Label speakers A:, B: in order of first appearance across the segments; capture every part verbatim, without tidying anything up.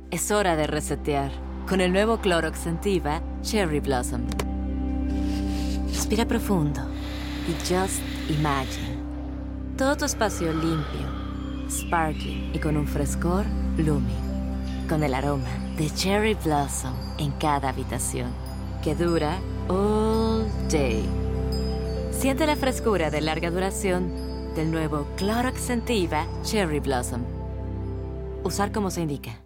A: Es hora de resetear con el nuevo Clorox Scentiva Cherry Blossom. Respira profundo y just imagine. Todo tu espacio limpio, sparkling y con un frescor blooming. Con el aroma de Cherry Blossom en cada habitación, que dura all day. Siente la frescura de larga duración del nuevo Clorox Scentiva Cherry Blossom. Usar como se indica.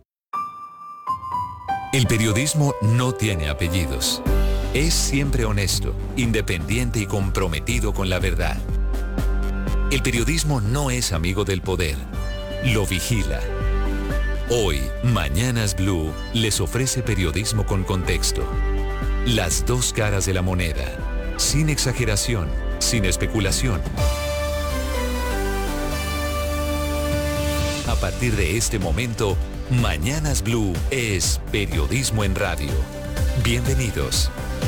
B: El periodismo no tiene apellidos. Es siempre honesto, independiente y comprometido con la verdad. El periodismo no es amigo del poder, lo vigila. Hoy, Mañanas Blue les ofrece periodismo con contexto. Las dos caras de la moneda, sin exageración, sin especulación. A partir de este momento, Mañanas Blue es periodismo en radio. Bienvenidos.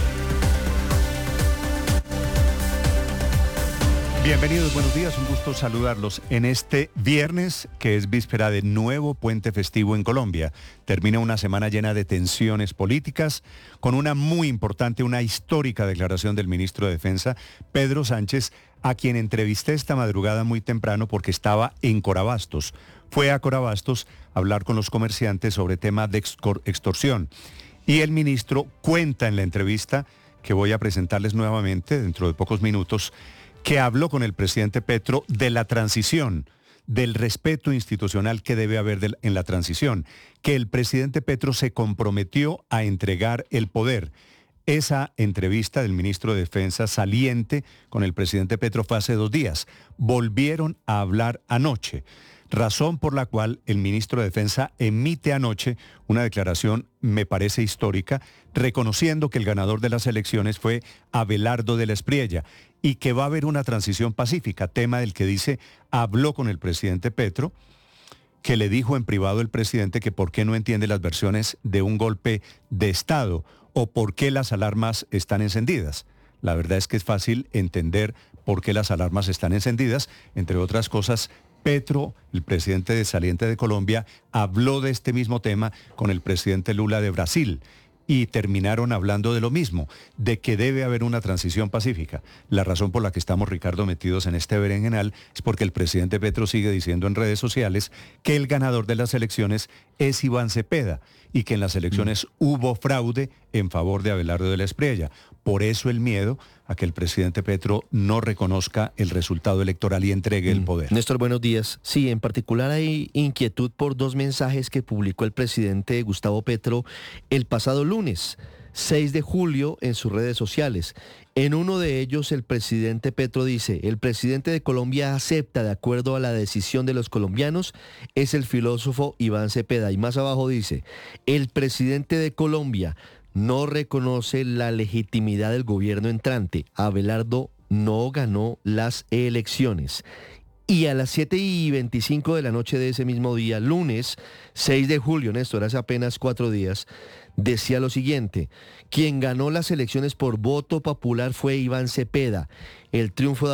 C: Bienvenidos, buenos días, un gusto saludarlos en este viernes que es víspera de nuevo puente festivo en Colombia. Termina una semana llena de tensiones políticas con una muy importante, una histórica declaración del ministro de Defensa, Pedro Sánchez, a quien entrevisté esta madrugada muy temprano porque estaba en Corabastos. Fue a Corabastos a hablar con los comerciantes sobre temas de extorsión. Y el ministro cuenta en la entrevista, que voy a presentarles nuevamente dentro de pocos minutos, que habló con el presidente Petro de la transición, del respeto institucional que debe haber del, en la transición, que el presidente Petro se comprometió a entregar el poder. Esa entrevista del ministro de Defensa saliente con el presidente Petro fue hace dos días. Volvieron a hablar anoche, razón por la cual el ministro de Defensa emite anoche una declaración, me parece histórica, reconociendo que el ganador de las elecciones fue Abelardo de la Espriella y que va a haber una transición pacífica, tema del que dice, habló con el presidente Petro, que le dijo en privado el presidente que por qué no entiende las versiones de un golpe de Estado o por qué las alarmas están encendidas. La verdad es que es fácil entender por qué las alarmas están encendidas, entre otras cosas. Petro, el presidente de saliente de Colombia, habló de este mismo tema con el presidente Lula de Brasil y terminaron hablando de lo mismo, de que debe haber una transición pacífica. La razón por la que estamos, Ricardo, metidos en este berenjenal es porque el presidente Petro sigue diciendo en redes sociales que el ganador de las elecciones es Iván Cepeda y que en las elecciones mm. hubo fraude en favor de Abelardo de la Espriella. Por eso el miedo a que el presidente Petro no reconozca el resultado electoral y entregue mm. el poder.
D: Néstor, buenos días. Sí, en particular hay inquietud por dos mensajes que publicó el presidente Gustavo Petro el pasado lunes, seis de julio, en sus redes sociales. En uno de ellos, el presidente Petro dice, el presidente de Colombia acepta, de acuerdo a la decisión de los colombianos, es el filósofo Iván Cepeda. Y más abajo dice, el presidente de Colombia no reconoce la legitimidad del gobierno entrante. Abelardo no ganó las elecciones. Y a las siete y veinticinco de la noche de ese mismo día, lunes seis de julio, Néstor, hace apenas cuatro días, decía lo siguiente: quien ganó las elecciones por voto popular fue Iván Cepeda. El triunfo de